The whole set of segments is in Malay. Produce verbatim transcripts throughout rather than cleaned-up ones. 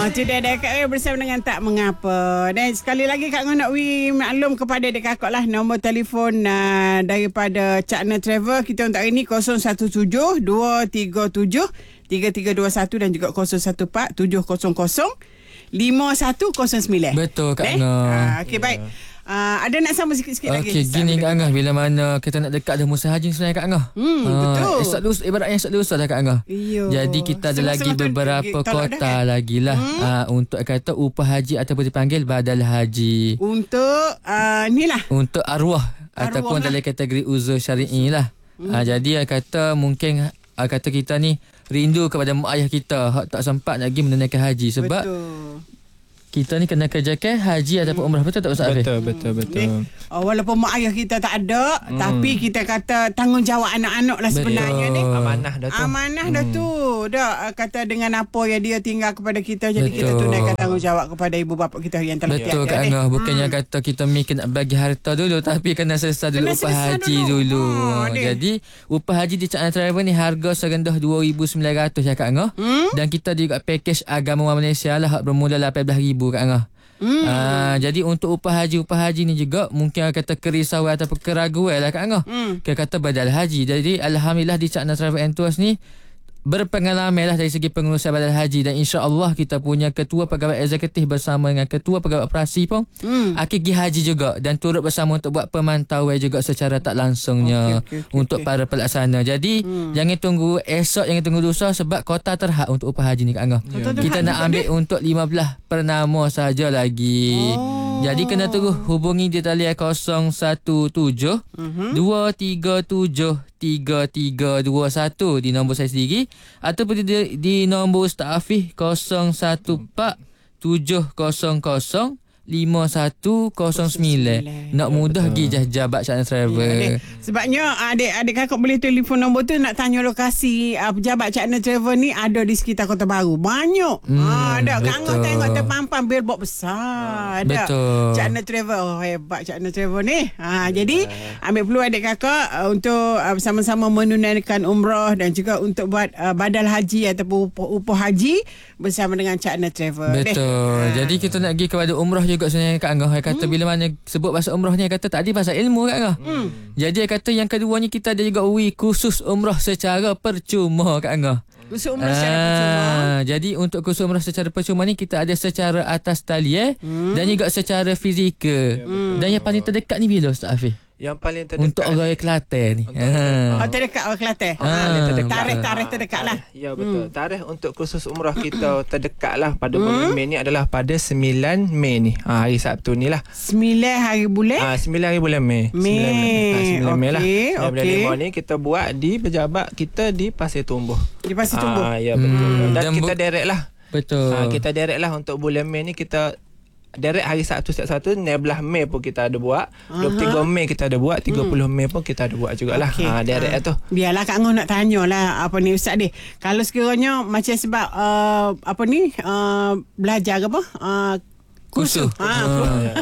Ah, tu dia Kak Wei bersama dengan Tak Mengapa. Dan sekali lagi Kak Ngah nak wi maklum kepada adik kakak lah nombor telefon uh, daripada Cakna Travel kita untuk hari ni kosong satu tujuh dua tiga tujuh tiga tiga dua satu dan juga kosong satu empat tujuh kosong kosong lima satu kosong sembilan. Betul Kak eh? Ngah. Ah, okey baik. Uh, ada nak sama sikit-sikit okay, lagi. Okey, gini Kak Angah, bila mana kita nak dekat dah musim haji sebenarnya Kak Angah. Hmm, uh, betul. Esok lusa, ibaratnya esok lusa dah Kak Angah. Iyo. Jadi kita ada lagi beberapa kota lagi lah hmm? uh, untuk kata upah haji ataupun dipanggil badal haji. Untuk uh, ni lah. Untuk arwah, arwah ataupun lah. Dalam kategori uzur syar'i lah. Hmm. Uh, jadi kata mungkin uh, kata kita ni rindu kepada mak ayah kita hak tak sempat nak pergi menunaikan haji sebab betul. Kita ni kena kerjakan haji ataupun umrah. Betul tak Ustaz Afif? Betul, betul, betul. Eh, oh, walaupun mak ayah kita tak ada, hmm. tapi kita kata tanggungjawab anak-anak lah sebenarnya ni. Amanah dah tu. Amanah hmm. dah tu. Dah kata dengan apa yang dia tinggal kepada kita, jadi betul. Kita tunaikan tanggungjawab kepada ibu bapa kita yang telah tiada. Betul Kak Angah. Bukannya hmm. kata kita mikir nak bagi harta dulu, tapi kena selesai dulu kena upah haji dulu. dulu. Oh, jadi upah haji di Cakna Travel ni harga serendah dua ribu sembilan ratus ya Kak Angah. Hmm? Dan kita juga package agama Malaysia lah hak bermula lapan belas ribu Kak Angah. Hmm. Uh, jadi untuk upah haji upah haji ni juga mungkin kata kerisauan ataupun keraguan lah Kak Angah. Hmm. Kita kata badal haji. Jadi alhamdulillah di Cakna Travel and Tours ni berpengalaman lah dari segi pengurusan badal haji dan insya-Allah kita punya ketua pegawai eksekutif bersama dengan ketua pegawai operasi pun hmm. akan pergi haji juga dan turut bersama untuk buat pemantauan juga secara tak langsungnya okay, okay, okay, untuk okay. para pelaksana. Jadi hmm. jangan tunggu esok, jangan tunggu lusa sebab kota terhad untuk upah haji ni Kak Angah. Yeah. Kita nak ambil ni? Untuk lima belas pernama saja lagi. Oh. Jadi kena tunggu hubungi di talian kosong satu tujuh dua tiga tujuh tiga tiga dua satu di nombor saya sendiri ataupun di, di nombor Ustaz Afif kosong satu empat tujuh kosong kosong lima satu kosong sembilan. Nak mudah pergi jabat Cakna Travel. Ya, adik. Sebabnya adik-adik kakak boleh telefon nombor tu nak tanya lokasi uh, pejabat Cakna Travel ni ada di sekitar Kota Baru. Banyak. Hmm, ha, ada. Kak Angah tengok terpampang billboard besar. Ada. Betul. Cakna Travel. Oh, hebat Cakna Travel ni. Ha, jadi ambil peluang adik kakak uh, untuk uh, bersama-sama menunaikan umrah dan juga untuk buat uh, badal haji ataupun upah, upah haji bersama dengan Cakna Travel. Betul. Ha. Jadi kita nak pergi kepada umrah juga sebenarnya Kak Angah. Kata hmm. bila mana sebut pasal umrah ni kata tak ada pasal ilmu Kak Angah. Hmm. Jadi kata yang keduanya kita ada juga wi khusus umrah secara percuma Kak Angah. Khusus umrah ah, secara percuma. Jadi untuk khusus umrah secara percuma ni kita ada secara atas talian hmm. dan juga secara fizikal. Hmm. Dan yang paling terdekat ni bila Ustaz Afif? Yang paling terdekat untuk orang Kelantan ni. Ha. Oh, terdekat orang Kelantan. Ha. Tarikh-tarikh terdekat lah. Ya betul. Hmm. Tarikh untuk khusus umrah kita terdekat lah pada bulan hmm. Mei ni adalah pada sembilan Mei ni. Ha, hari Sabtu ni lah. sembilan hari bulan? Ha, sembilan hari bulan Mei. Mei. Ha, sembilan okay. Mei lah. Okay. Bulan lima ni kita buat di pejabat kita di Pasir Tumbuh. Di Pasir Tumbuh? Ha, ya betul. Hmm. Dan, Dan kita bu- direct lah. Betul. Ha, kita direct lah untuk bulan Mei ni kita direct hari Sabtu setiap Sabtu, enam belas Mei pun kita ada buat, dua puluh tiga Mei kita ada buat, tiga puluh Mei pun kita ada buat jugalah. Okay. Ha, direct ha. tu. Biarlah Kak Ngah nak tanya lah apa ni Ustaz ni. Kalau sekiranya macam sebab uh, apa ni uh, belajar ke apa? Uh, kursus. Ha, uh.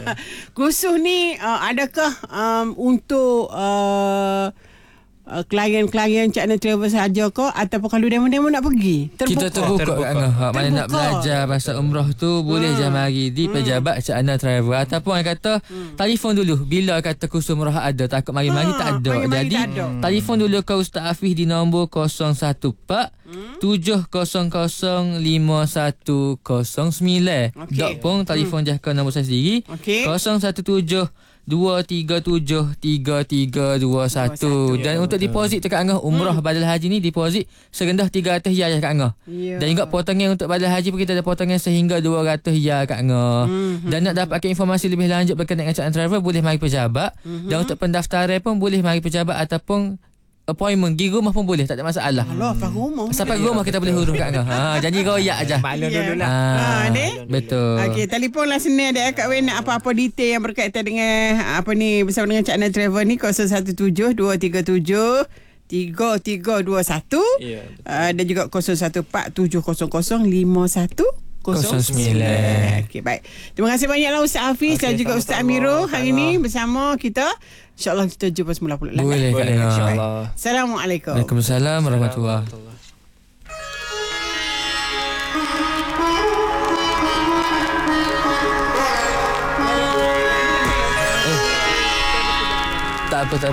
kursus ni uh, adakah um, untuk uh, Uh, klien-klien Cakna Travel sahaja ke ataupun kalau demo-demo nak pergi terbuka? Kita terbuka, terbuka. Kat Angah. Hak mana nak belajar pasal umrah tu boleh hmm. je mari di pejabat hmm. Cakna Travel ataupun orang kata hmm. telefon dulu bila kata kursus umrah ada takut mari-mari ha, tak ada. Mari-mari jadi tak ada. Telefon dulu ke Ustaz Afif di nombor kosong satu empat tujuh kosong kosong lima satu kosong sembilan. Okay. Dok pun telefon hmm. je ke nombor saya sendiri okay. kosong satu tujuh dua tiga tujuh tiga tiga dua satu. Dan ya, untuk betul. Deposit tu Kak Angah umrah hmm. badal haji ni deposit serendah tiga ratus riyal Kak Angah. Ya. Dan juga potongan untuk badal haji pun kita ada potongan sehingga dua ratus riyal Kak Angah. Hmm. Dan nak dapatkan informasi lebih lanjut berkenaan dengan Cakna Travel boleh mari pejabat. Hmm. Dan untuk pendaftaran pun boleh mari pejabat ataupun appointment pergi rumah pun boleh, tak ada masalah. Alah, sampai rumah. Sampai ya, rumah kita boleh huruf Kak Angah. Ha, janji royak aja. Maklum yeah. dululah. Ha, ha ni. Betul. Okey, telefonlah sini ada Kak Wen nak apa-apa detail yang berkaitan dengan apa ni bersama dengan Cakna Travel ni kosong satu tujuh dua tiga tujuh tiga tiga dua satu yeah, uh, dan juga kosong satu empat tujuh kosong kosong lima satu kosong sembilan. Okey, baik. Terima kasih banyaklah Ustaz Hafiz okay, dan juga Ustaz Amirul hari ini bersama kita. InsyaAllah kita jumpa semula pula. Boleh, Boleh insyaAllah. Assalamualaikum. Waalaikumsalam warahmatullahi wabarakatuh. apa tak